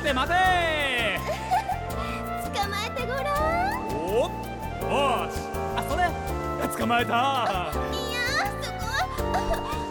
待て待て。 捕まえてごらん。 おっ、よし。あ、それ捕まえた。 いや、そこは